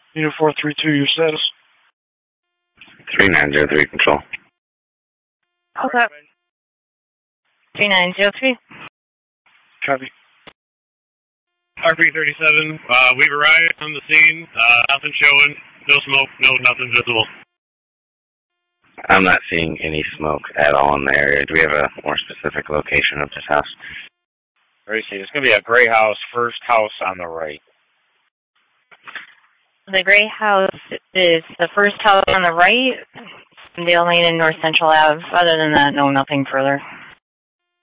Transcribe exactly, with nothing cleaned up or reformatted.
Unit four three two, your status? three nine zero three, control. Okay. three nine zero three. Copy. R P thirty-seven, uh, we've arrived on the scene. Uh, nothing showing. No smoke, no nothing visible. I'm not seeing any smoke at all in the area. Do we have a more specific location of this house? Racy, it's going to be a gray house, first house on the right. The gray house is the first house on the right, Dale Lane and North Central Ave. Other than that, no, nothing further.